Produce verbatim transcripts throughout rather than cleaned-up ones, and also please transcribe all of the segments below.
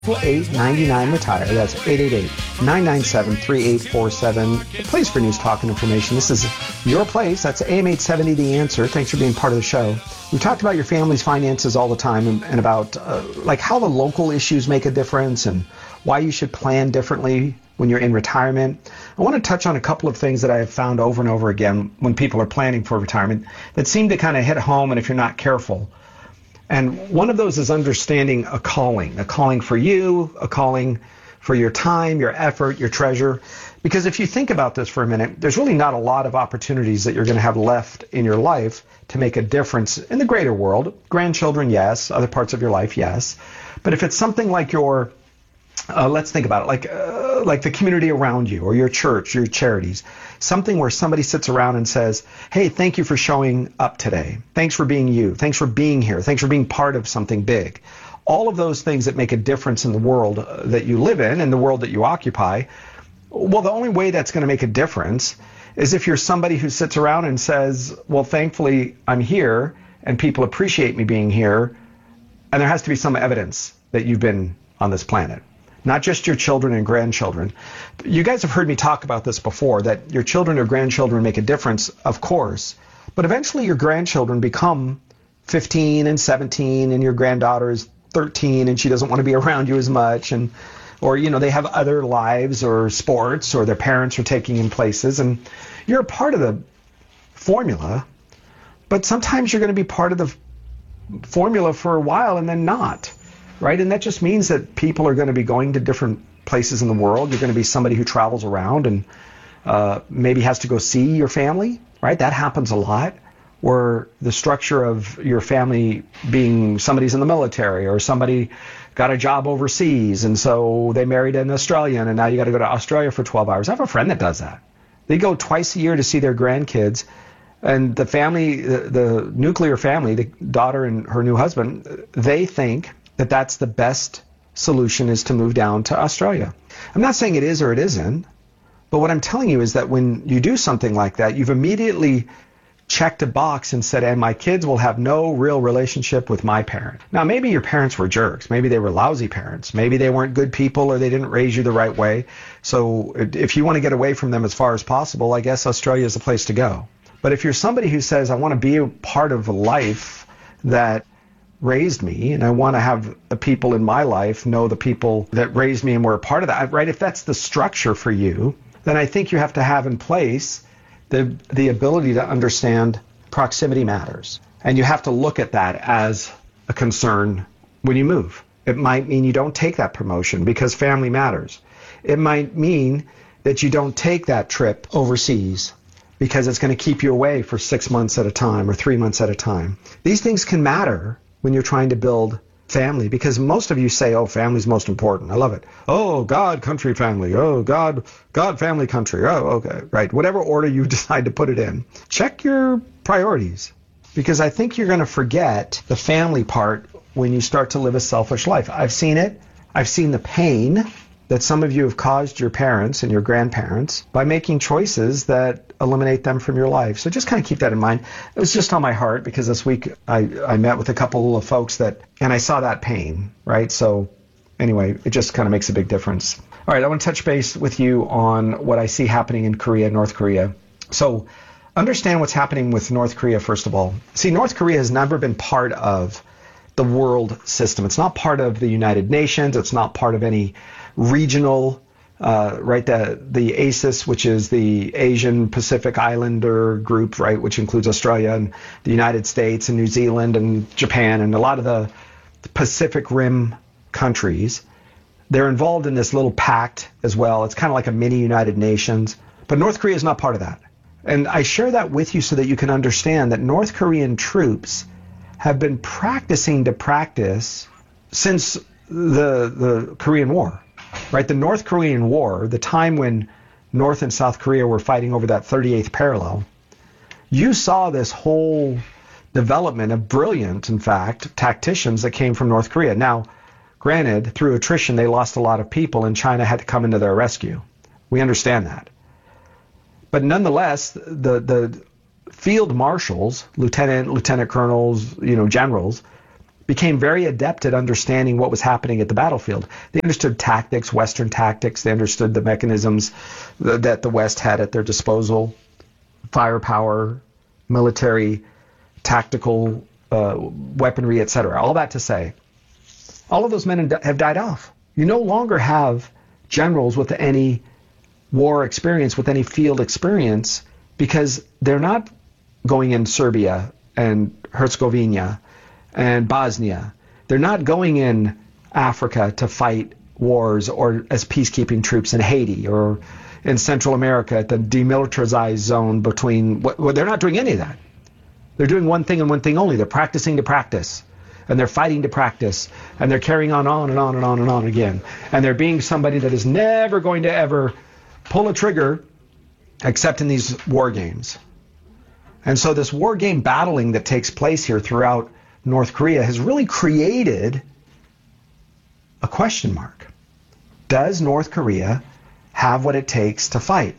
eight nine nine retire. That's eight eight eight, nine nine seven, three eight four seven. Place for news, talk, and information. This is your place. That's A M eight seventy, The Answer. Thanks for being part of the show. We've talked about your family's finances all the time and, and about uh, like how the local issues make a difference and why you should plan differently when you're in retirement. I want to touch on a couple of things that I have found over and over again when people are planning for retirement that seem to kind of hit home, and if you're not careful. And one of those is understanding a calling, a calling for you, a calling for your time, your effort, your treasure. Because if you think about this for a minute, there's really not a lot of opportunities that you're going to have left in your life to make a difference in the greater world. Grandchildren, yes. Other parts of your life, yes. But if it's something like your, uh, let's think about it, like uh, like the community around you or your church, your charities, something where somebody sits around and says, hey, thank you for showing up today. Thanks for being you. Thanks for being here. Thanks for being part of something big. All of those things that make a difference in the world that you live in and the world that you occupy. Well, the only way that's going to make a difference is if you're somebody who sits around and says, well, thankfully I'm here and people appreciate me being here. And there has to be some evidence that you've been on this planet. Not just your children and grandchildren. You guys have heard me talk about this before, that your children or grandchildren make a difference, of course, but eventually your grandchildren become fifteen and seventeen and your granddaughter is thirteen and she doesn't want to be around you as much, and or, you know, they have other lives or sports or their parents are taking in places, and you're a part of the formula, but sometimes you're going to be part of the formula for a while and then not. Right? And that just means that people are going to be going to different places in the world. You're going to be somebody who travels around and uh, maybe has to go see your family. Right? That happens a lot, where the structure of your family being somebody's in the military or somebody got a job overseas and so they married an Australian and now you got to go to Australia for twelve hours. I have a friend that does that. They go twice a year to see their grandkids. And the family, the, the nuclear family, the daughter and her new husband, they think that that's the best solution is to move down to Australia. I'm not saying it is or it isn't, but what I'm telling you is that when you do something like that, you've immediately checked a box and said, and my kids will have no real relationship with my parent. Now, maybe your parents were jerks. Maybe they were lousy parents. Maybe they weren't good people or they didn't raise you the right way. So if you want to get away from them as far as possible, I guess Australia is the place to go. But if you're somebody who says, I want to be a part of a life that raised me, and I want to have the people in my life know the people that raised me and were a part of that, right? If that's the structure for you, then I think you have to have in place the the ability to understand proximity matters. And you have to look at that as a concern when you move. It might mean you don't take that promotion because family matters. It might mean that you don't take that trip overseas because it's going to keep you away for six months at a time or three months at a time. These things can matter when you're trying to build family, because most of you say, oh, family's most important. I love it. Oh, God, country, family. Oh, God, God, family, country. Oh, okay, right. Whatever order you decide to put it in. Check your priorities, because I think you're going to forget the family part when you start to live a selfish life. I've seen it. I've seen the pain that some of you have caused your parents and your grandparents by making choices that eliminate them from your life. So just kind of keep that in mind. It was just on my heart because this week I, I met with a couple of folks that, and I saw that pain, right? So anyway, it just kind of makes a big difference. All right, I want to touch base with you on what I see happening in Korea, North Korea. So understand what's happening with North Korea, first of all. See, North Korea has never been part of the world system. It's not part of the United Nations. It's not part of any regional, uh, right, the, the A S I S, which is the Asian Pacific Islander group, right, which includes Australia and the United States and New Zealand and Japan and a lot of the Pacific Rim countries. They're involved in this little pact as well. It's kind of like a mini United Nations, but North Korea is not part of that. And I share that with you so that you can understand that North Korean troops have been practicing to practice since the the Korean War. Right, the North Korean War, the time when North and South Korea were fighting over that thirty-eighth parallel, you saw this whole development of brilliant, in fact, tacticians that came from North Korea. Now, granted, through attrition, they lost a lot of people and China had to come into their rescue. We understand that. But nonetheless, the, the field marshals, lieutenant, lieutenant colonels, you know, generals, became very adept at understanding what was happening at the battlefield. They understood tactics, Western tactics. They understood the mechanisms that the West had at their disposal, firepower, military, tactical uh, weaponry, et cetera. All that to say, all of those men have died off. You no longer have generals with any war experience, with any field experience, because they're not going in Serbia and Herzegovina and Bosnia. They're not going in Africa to fight wars or as peacekeeping troops in Haiti or in Central America at the demilitarized zone between. Well, they're not doing any of that. They're doing one thing and one thing only. They're practicing to practice. And they're fighting to practice. And they're carrying on, on and on and on and on again. And they're being somebody that is never going to ever pull a trigger except in these war games. And so this war game battling that takes place here throughout North Korea has really created a question mark. Does North Korea have what it takes to fight?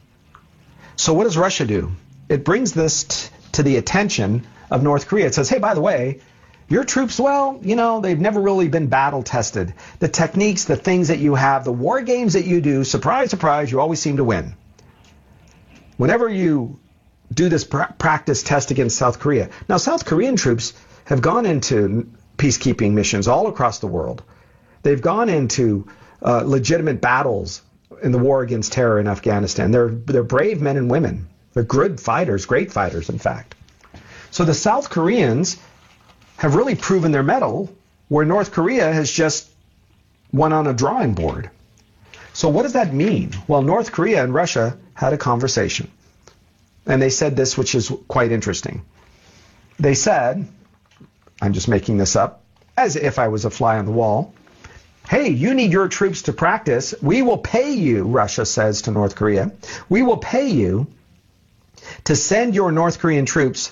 So what does Russia do? It brings this t- to the attention of North Korea. It says, hey, by the way, your troops, well, you know, they've never really been battle tested. The techniques, the things that you have, the war games that you do, surprise, surprise, you always seem to win. Whenever you do this pr- practice test against South Korea. Now, South Korean troops have gone into peacekeeping missions all across the world. They've gone into uh, legitimate battles in the war against terror in Afghanistan. They're they're brave men and women. They're good fighters, great fighters, in fact. So the South Koreans have really proven their mettle, where North Korea has just won on a drawing board. So what does that mean? Well, North Korea and Russia had a conversation. And they said this, which is quite interesting. They said, I'm just making this up, as if I was a fly on the wall. Hey, you need your troops to practice. We will pay you, Russia says to North Korea. We will pay you to send your North Korean troops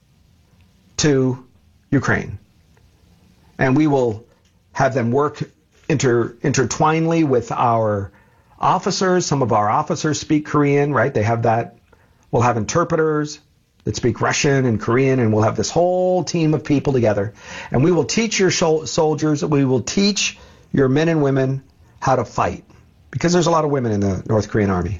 to Ukraine. And we will have them work inter, intertwinedly with our officers. Some of our officers speak Korean, right? They have that. We'll have interpreters that speak Russian and Korean, and we'll have this whole team of people together. And we will teach your soldiers, we will teach your men and women how to fight, because there's a lot of women in the North Korean army.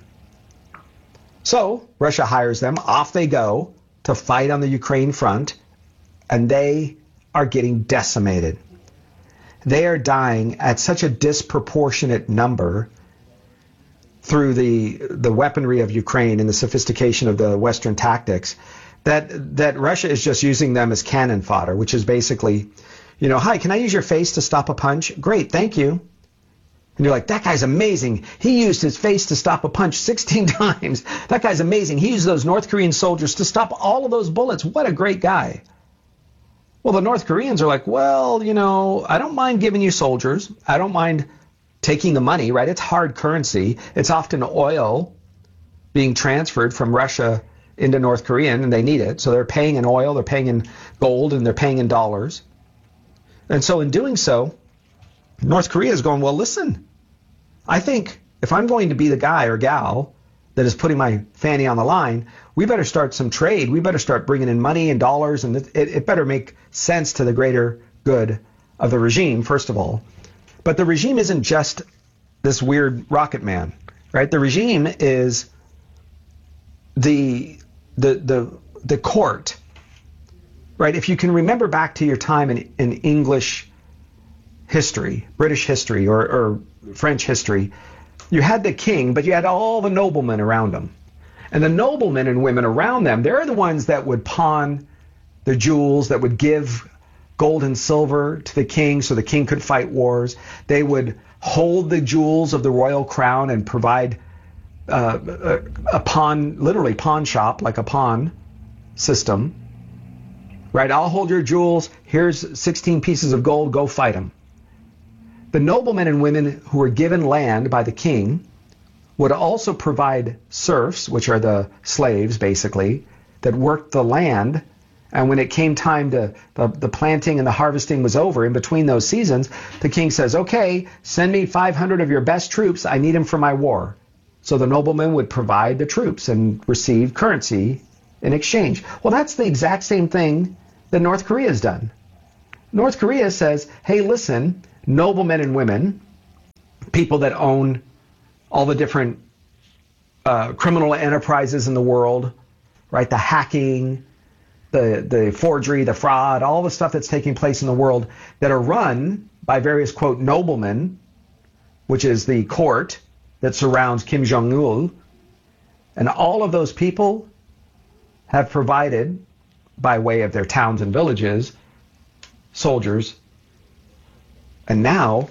So Russia hires them. Off they go to fight on the Ukraine front, and they are getting decimated. They are dying at such a disproportionate number through the the weaponry of Ukraine and the sophistication of the Western tactics, that that Russia is just using them as cannon fodder, which is basically, you know, hi, can I use your face to stop a punch? Great, thank you. And you're like, that guy's amazing. He used his face to stop a punch sixteen times. That guy's amazing. He used those North Korean soldiers to stop all of those bullets. What a great guy. Well, the North Koreans are like, well, you know, I don't mind giving you soldiers. I don't mind taking the money, right? It's hard currency. It's often oil being transferred from Russia into North Korea, and they need it. So they're paying in oil, they're paying in gold, and they're paying in dollars. And so in doing so, North Korea is going, well, listen, I think if I'm going to be the guy or gal that is putting my fanny on the line, we better start some trade. We better start bringing in money and dollars, and it, it better make sense to the greater good of the regime, first of all. But the regime isn't just this weird rocket man, right? The regime is the the the the court, right? If you can remember back to your time in, in English history, British history, or, or French history, you had the king, but you had all the noblemen around him. And the noblemen and women around them, they're the ones that would pawn the jewels, that would give gold and silver to the king so the king could fight wars. They would hold the jewels of the royal crown and provide uh, a, a pawn, literally pawn shop, like a pawn system. Right? I'll hold your jewels. Here's sixteen pieces of gold. Go fight them. The noblemen and women who were given land by the king would also provide serfs, which are the slaves, basically, that worked the land. And when it came time to the, the planting and the harvesting was over, in between those seasons, the king says, okay, send me five hundred of your best troops. I need them for my war. So the noblemen would provide the troops and receive currency in exchange. Well, that's the exact same thing that North Korea has done. North Korea says, hey, listen, noblemen and women, people that own all the different uh, criminal enterprises in the world, right? The hacking, the, the forgery, the fraud, all the stuff that's taking place in the world that are run by various, quote, noblemen, which is the court that surrounds Kim Jong-un. And all of those people have provided, by way of their towns and villages, soldiers. And now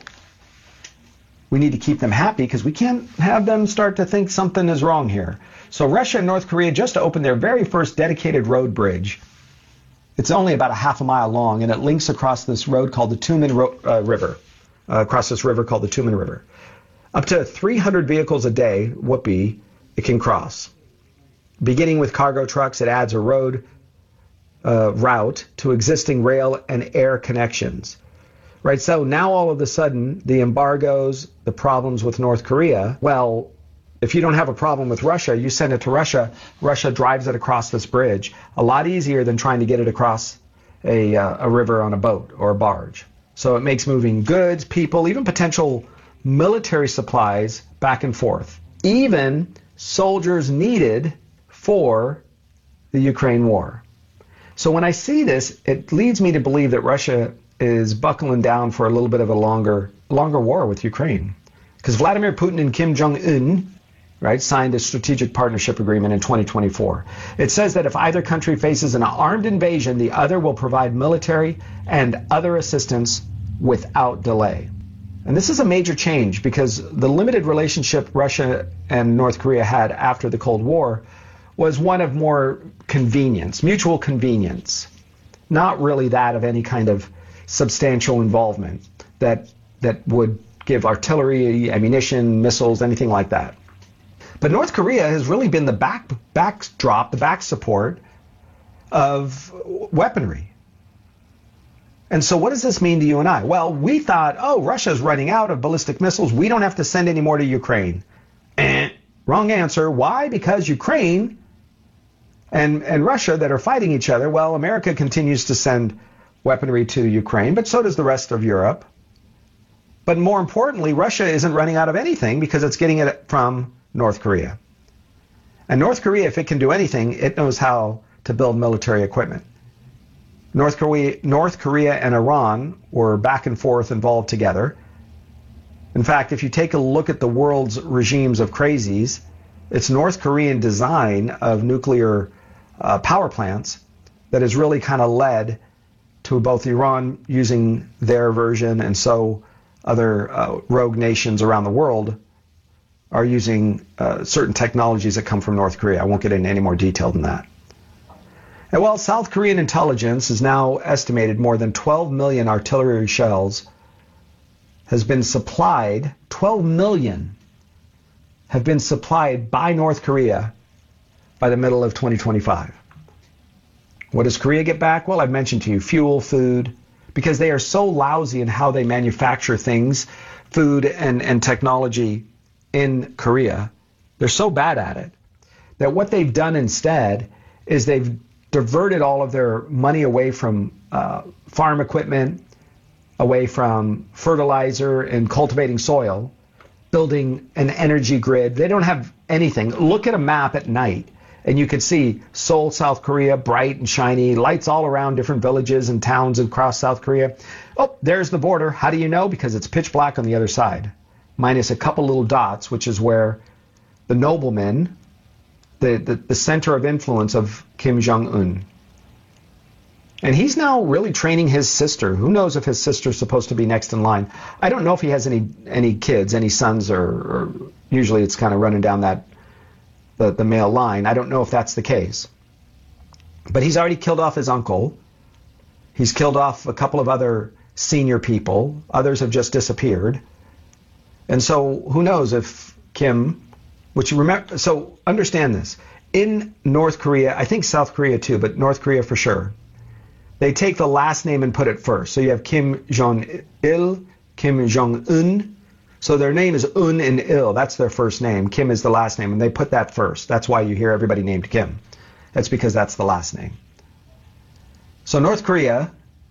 we need to keep them happy because we can't have them start to think something is wrong here. So Russia and North Korea just opened their very first dedicated road bridge. It's only about a half a mile long, and it links across this road called the Tumen Ro- uh, River, uh, across this river called the Tumen River. Up to three hundred vehicles a day, whoopee, it can cross. Beginning with cargo trucks, it adds a road uh, route to existing rail and air connections. Right, so now all of a sudden, the embargoes, the problems with North Korea, well, if you don't have a problem with Russia, you send it to Russia, Russia drives it across this bridge. A lot easier than trying to get it across a, uh, a river on a boat or a barge. So it makes moving goods, people, even potential military supplies back and forth. Even soldiers needed for the Ukraine war. So when I see this, it leads me to believe that Russia is buckling down for a little bit of a longer longer war with Ukraine. Because Vladimir Putin and Kim Jong-un, right, signed a strategic partnership agreement in twenty twenty-four. It says that if either country faces an armed invasion, the other will provide military and other assistance without delay. And this is a major change because the limited relationship Russia and North Korea had after the Cold War was one of more convenience, mutual convenience, not really that of any kind of substantial involvement that that would give artillery, ammunition, missiles, anything like that. But North Korea has really been the back backdrop, the back support of weaponry. And so what does this mean to you and I? Well, we thought, oh, Russia's running out of ballistic missiles. We don't have to send any more to Ukraine. Eh, wrong answer. Why? Because Ukraine and, and Russia that are fighting each other, well, America continues to send weaponry to Ukraine, but so does the rest of Europe. But more importantly, Russia isn't running out of anything because it's getting it from North Korea. And North Korea, if it can do anything, it knows how to build military equipment. North Korea, North Korea and Iran were back and forth involved together. In fact, if you take a look at the world's regimes of crazies, it's North Korean design of nuclear uh, power plants that has really kind of led to both Iran using their version, and so other uh, rogue nations around the world are using uh, certain technologies that come from North Korea. I won't get into any more detail than that. And well, South Korean intelligence has now estimated more than twelve million artillery shells has been supplied, twelve million have been supplied by North Korea by the middle of twenty twenty-five. What does Korea get back? Well, I've mentioned to you, fuel, food, because they are so lousy in how they manufacture things, food and, and technology in Korea. They're so bad at it that what they've done instead is they've diverted all of their money away from uh, farm equipment, away from fertilizer and cultivating soil, building an energy grid. They don't have anything. Look at a map at night, and you can see Seoul, South Korea, bright and shiny, lights all around different villages and towns across South Korea. Oh, there's the border. How do you know? Because it's pitch black on the other side, minus a couple little dots, which is where the noblemen, the, the, the center of influence of Kim Jong-un. And he's now really training his sister. Who knows if his sister's supposed to be next in line? I don't know if he has any any kids, any sons, or, or usually it's kind of running down that the, the male line. I don't know if that's the case. But he's already killed off his uncle. He's killed off a couple of other senior people. Others have just disappeared. And so who knows if Kim, which you remember, so understand this. In North Korea, I think South Korea too, but North Korea for sure, they take the last name and put it first. So you have Kim Jong-il, Kim Jong-un. So their name is Un and Il. That's their first name. Kim is the last name, and they put that first. That's why you hear everybody named Kim. That's because that's the last name. So North Korea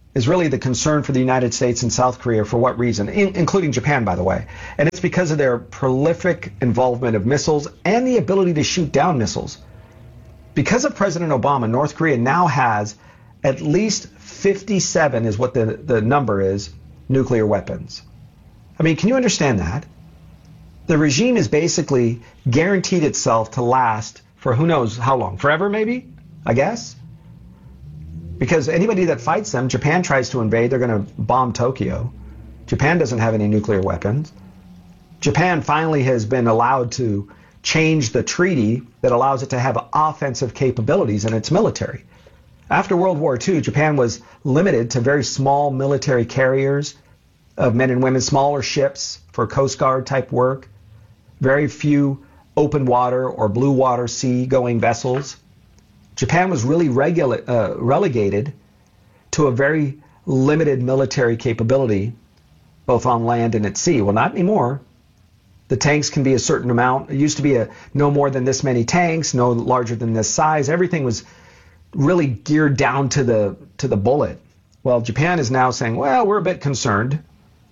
is really the concern for the United States and South Korea. For what reason? In, including Japan, by the way. And it's because of their prolific involvement of missiles and the ability to shoot down missiles. Because of President Obama, North Korea now has at least fifty-seven, is what the, the number is, nuclear weapons. I mean, can you understand that? The regime is basically guaranteed itself to last for who knows how long. Forever, maybe? I guess? Because anybody that fights them, Japan tries to invade, they're going to bomb Tokyo. Japan doesn't have any nuclear weapons. Japan finally has been allowed to change the treaty that allows it to have offensive capabilities in its military. After World War Two, Japan was limited to very small military carriers of men and women, smaller ships for Coast Guard type work, very few open water or blue water sea going vessels. Japan was really regula- uh, relegated to a very limited military capability, both on land and at sea. Well, not anymore. The tanks can be a certain amount. It used to be a no more than this many tanks, no larger than this size. Everything was really geared down to the to the bullet. Well, Japan is now saying, well, we're a bit concerned.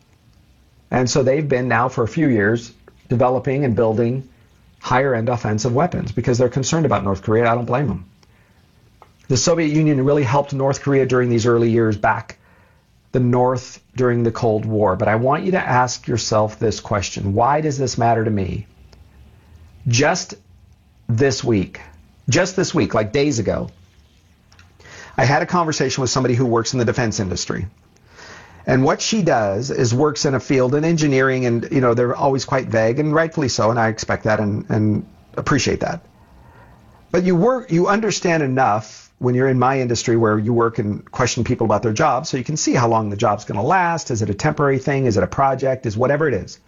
And so they've been now for a few years developing and building higher end offensive weapons because they're concerned about North Korea. I don't blame them. The Soviet Union really helped North Korea during these early years back the North during the Cold War. But I want you to ask yourself this question. Why does this matter to me? Just this week, just this week, like days ago, I had a conversation with somebody who works in the defense industry. And what she does is works in a field in engineering, and you know they're always quite vague, and rightfully so, and I expect that and, and appreciate that. But you work, you understand enough when you're in my industry where you work and question people about their jobs, so you can see how long the job's going to last. Is it a temporary thing? Is it a project? Is whatever it is.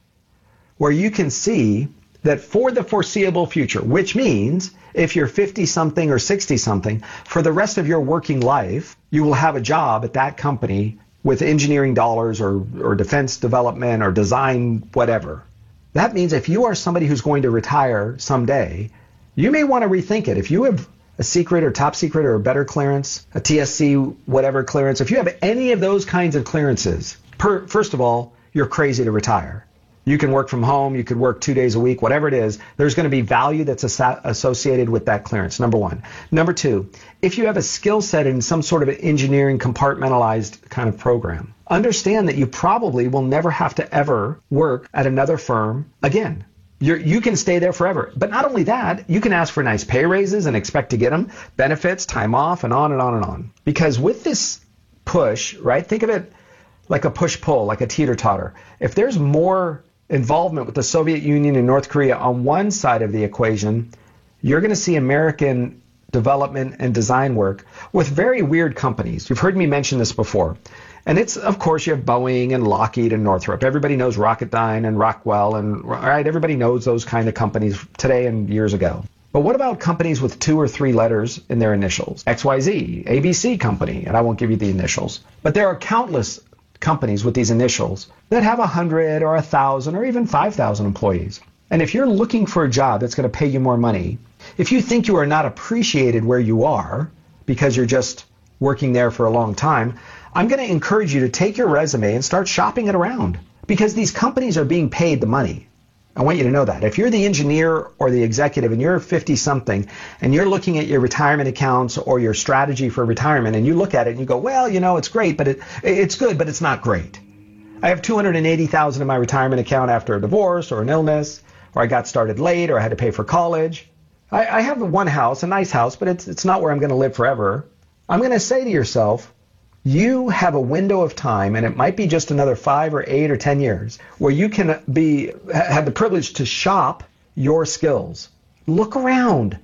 Where you can see that for the foreseeable future, which means if you're fifty-something or sixty-something, for the rest of your working life, you will have a job at that company with engineering dollars or, or defense development or design, whatever. That means if you are somebody who's going to retire someday, you may want to rethink it. If you have a secret or top secret or a better clearance, a T S C, whatever clearance, if you have any of those kinds of clearances, per, first of all, you're crazy to retire. You can work from home, you could work two days a week, whatever it is, there's going to be value that's as- associated with that clearance, number one. Number two, if you have a skill set in some sort of an engineering compartmentalized kind of program, understand that you probably will never have to ever work at another firm again. You're, you can stay there forever. But not only that, you can ask for nice pay raises and expect to get them, benefits, time off, and on and on and on. Because with this push, right, think of it like a push-pull, like a teeter-totter. If there's more involvement with the Soviet Union and North Korea on one side of the equation, you're going to see American development and design work with very weird companies. You've heard me mention this before. And it's, of course, you have Boeing and Lockheed and Northrop. Everybody knows Rocketdyne and Rockwell, and right, everybody knows those kind of companies today and years ago. But what about companies with two or three letters in their initials? X Y Z, A B C company, and I won't give you the initials. But there are countless companies with these initials that have a hundred or a thousand or even five thousand employees. And if you're looking for a job that's going to pay you more money, if you think you are not appreciated where you are because you're just working there for a long time, I'm going to encourage you to take your resume and start shopping it around because these companies are being paid the money. I want you to know that. If you're the engineer or the executive and you're fifty-something and you're looking at your retirement accounts or your strategy for retirement and you look at it and you go, well, you know, it's great, but it, it's good, but it's not great. I have two hundred eighty thousand dollars in my retirement account after a divorce or an illness, or I got started late, or I had to pay for college. I, I have one house, a nice house, but it's, it's not where I'm going to live forever. I'm going to say to yourself, you have a window of time, and it might be just another five or eight or ten years, where you can be have the privilege to shop your skills. Look around.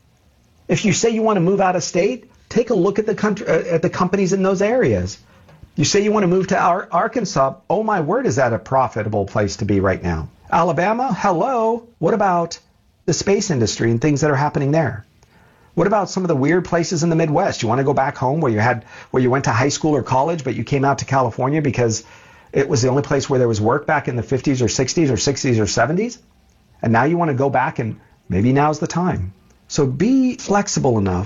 If you say you want to move out of state, take a look at the country, uh, at the companies in those areas. You say you want to move to Ar- Arkansas. Oh my word, is that a profitable place to be right now? Alabama, hello. What about the space industry and things that are happening there? What about some of the weird places in the Midwest? You want to go back home where you had where you went to high school or college, but you came out to California because it was the only place where there was work back in the fifties or sixties or sixties or seventies? And now you want to go back, and maybe now's the time. So be flexible enough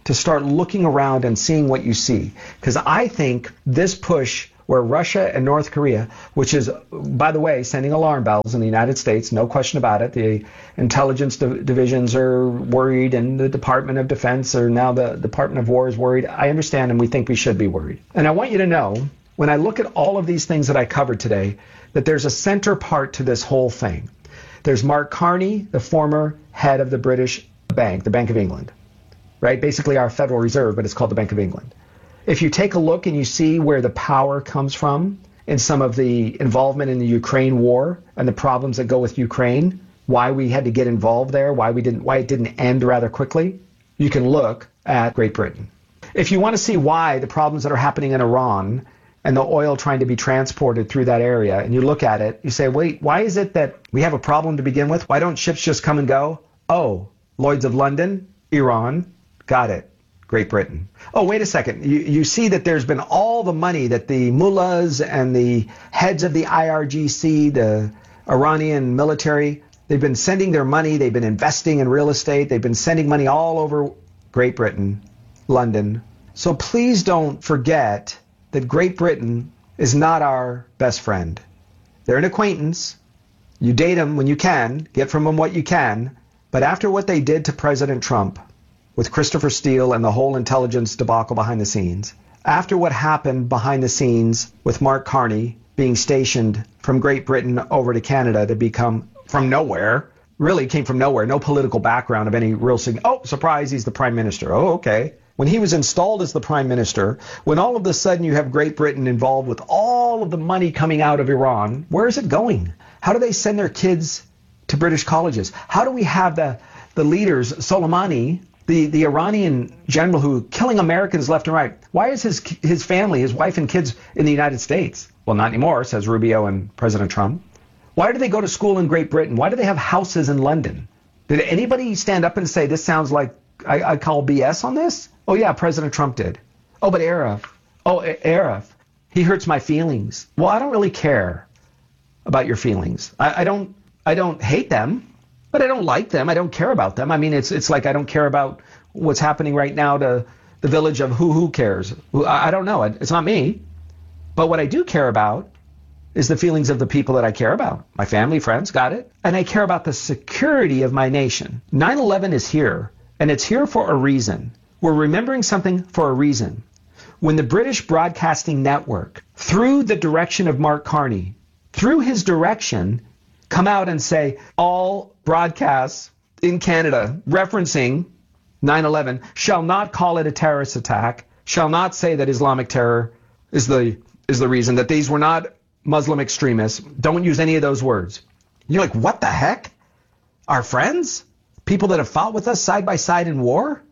to start looking around and seeing what you see. Because I think this push where Russia and North Korea, which is, by the way, sending alarm bells in the United States, no question about it. The intelligence div- divisions are worried, and the Department of Defense, or now the Department of War, is worried. I understand, and we think we should be worried. And I want you to know, when I look at all of these things that I covered today, that there's a center part to this whole thing. There's Mark Carney, the former head of the British Bank, the Bank of England, right? Basically our Federal Reserve, but it's called the Bank of England. If you take a look and you see where the power comes from in some of the involvement in the Ukraine war and the problems that go with Ukraine, why we had to get involved there, why we didn't, why it didn't end rather quickly, you can look at Great Britain. If you want to see why the problems that are happening in Iran and the oil trying to be transported through that area, and you look at it, you say, wait, why is it that we have a problem to begin with? Why don't ships just come and go? Oh, Lloyd's of London, Iran, got it. Great Britain. Oh, wait a second. You, you see that there's been all the money that the mullahs and the heads of the I R G C, the Iranian military, they've been sending their money. They've been investing in real estate. They've been sending money all over Great Britain, London. So please don't forget that Great Britain is not our best friend. They're an acquaintance. You date them when you can, get from them what you can. But after what they did to President Trump, with Christopher Steele and the whole intelligence debacle behind the scenes, after what happened behind the scenes with Mark Carney being stationed from Great Britain over to Canada to become from nowhere, really came from nowhere, no political background of any real sign. Oh, surprise, he's the prime minister. Oh, okay. When he was installed as the prime minister, when all of a sudden you have Great Britain involved with all of the money coming out of Iran, where is it going? How do they send their kids to British colleges? How do we have the, the leaders, Soleimani, The, the Iranian general who killing Americans left and right? Why is his his family, his wife and kids in the United States? Well, not anymore, says Rubio and President Trump. Why do they go to school in Great Britain? Why do they have houses in London? Did anybody stand up and say, this sounds like I, I call B S on this? Oh, yeah, President Trump did. Oh, but Arif. Oh, Arif. He hurts my feelings. Well, I don't really care about your feelings. I, I don't I don't hate them. But I don't like them. I don't care about them. I mean, it's it's like I don't care about what's happening right now to the village of who who cares. I, I don't know. It's not me. But what I do care about is the feelings of the people that I care about. My family, friends, got it? And I care about the security of my nation. nine eleven is here, and it's here for a reason. We're remembering something for a reason. When the British Broadcasting Network, through the direction of Mark Carney, through his direction, come out and say all broadcasts in Canada referencing nine eleven shall not call it a terrorist attack, shall not say that Islamic terror is the is the reason, that these were not Muslim extremists. Don't use any of those words. You're like, what the heck? Our friends? People that have fought with us side by side in war?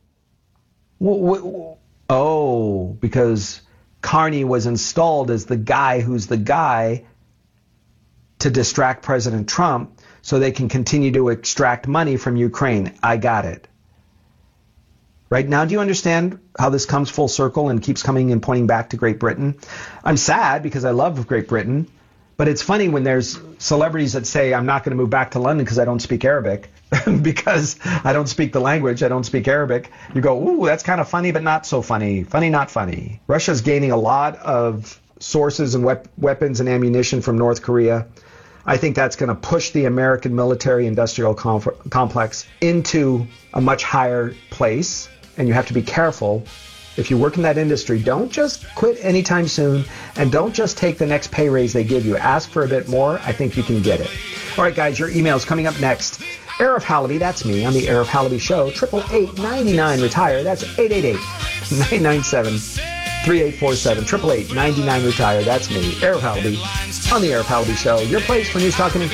Oh, because Carney was installed as the guy who's the guy to distract President Trump so they can continue to extract money from Ukraine. I got it. Right now, do you understand how this comes full circle and keeps coming and pointing back to Great Britain? I'm sad because I love Great Britain, but it's funny when there's celebrities that say, I'm not going to move back to London because I don't speak Arabic, because I don't speak the language, I don't speak Arabic. You go, ooh, that's kind of funny, but not so funny. Funny, not funny. Russia's gaining a lot of sources and wep- weapons and ammunition from North Korea. I think that's going to push the American military-industrial conf- complex into a much higher place. And you have to be careful. If you work in that industry, don't just quit anytime soon, and don't just take the next pay raise they give you. Ask for a bit more. I think you can get it. All right, guys, your email's coming up next. Arif Halaby, that's me, on the Arif Halaby Show. eight eight eight, nine nine, retire. That's eight eight eight, nine nine seven, three eight four seven. eight eight eight, nine nine, retire. That's me, Arif Halaby, on the Arif Halaby Show. Your place for news, talk, and information.